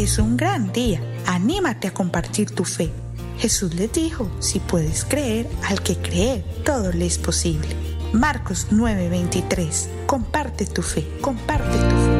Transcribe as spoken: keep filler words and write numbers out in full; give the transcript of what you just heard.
es un gran día. Anímate a compartir tu fe. Jesús les dijo, si puedes creer, al que cree, todo le es posible. Marcos nueve veintitrés. Comparte tu fe, comparte tu fe.